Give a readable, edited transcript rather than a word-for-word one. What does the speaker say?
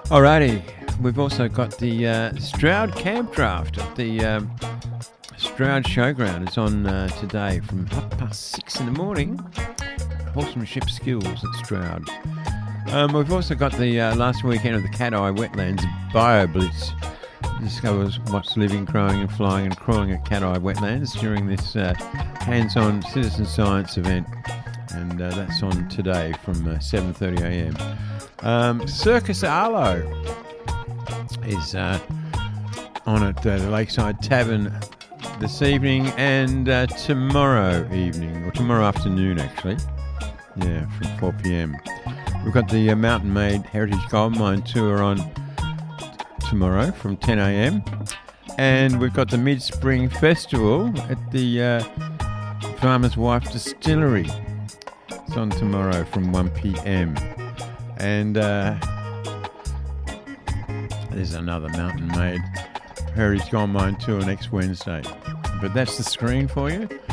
Alrighty, we've also got the Stroud Camp Draft at the Stroud Showground. It's on today from 6:30 in the morning. Horsemanship skills at Stroud. We've also got the last weekend of the Cat Eye Wetlands Bio Blitz. Discovers what's living, growing and flying and crawling at Cat Eye Wetlands during this hands-on citizen science event. And that's on today from 7:30 a.m. Circus Arlo is on at the Lakeside Tavern this evening and tomorrow evening, or tomorrow afternoon actually, from 4 p.m. We've got the Mountain Made Heritage Gold Mine Tour on tomorrow from 10 a.m. and we've got the Mid-Spring Festival at the Farmer's Wife Distillery. It's on tomorrow from 1 p.m. And there's another Mountain Made Heritage Gold Mine Tour next Wednesday. But that's the screen for you.